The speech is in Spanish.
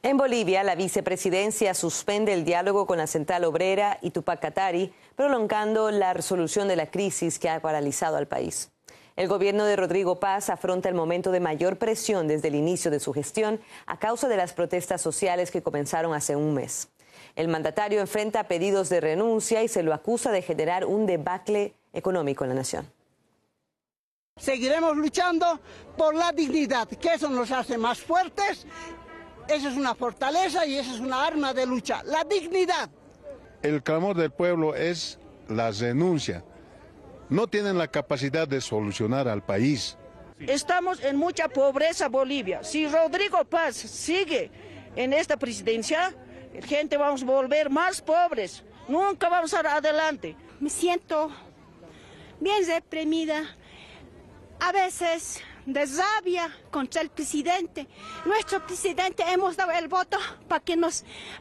En Bolivia, la vicepresidencia suspende el diálogo con la Central Obrera y Tupac Katari, prolongando la resolución de la crisis que ha paralizado al país. El gobierno de Rodrigo Paz afronta el momento de mayor presión desde el inicio de su gestión a causa de las protestas sociales que comenzaron hace un mes. El mandatario enfrenta pedidos de renuncia y se lo acusa de generar un debacle económico en la nación. Seguiremos luchando por la dignidad, que eso nos hace más fuertes. Esa es una fortaleza y esa es una arma de lucha, la dignidad. El clamor del pueblo es la renuncia. No tienen la capacidad de solucionar al país. Estamos en mucha pobreza, Bolivia. Si Rodrigo Paz sigue en esta presidencia, gente vamos a volver más pobres. Nunca vamos a ir adelante. Me siento bien reprimida. A veces de rabia contra el presidente. Nuestro presidente hemos dado el voto para que nos